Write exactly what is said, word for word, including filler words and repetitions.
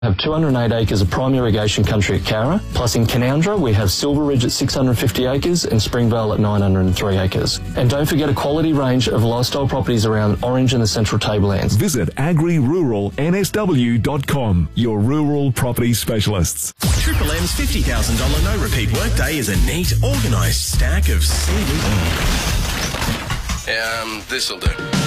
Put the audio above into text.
We have two hundred eight acres of prime irrigation country at Cowra, plus in Canoundra we have Silver Ridge at six hundred fifty acres and Springvale at nine hundred three acres. And don't forget a quality range of lifestyle properties around Orange and the Central Tablelands. Visit agri rural n s w dot com, your rural property specialists. Triple M's fifty thousand dollars no-repeat workday is a neat, organised stack of C D. Um, this'll do.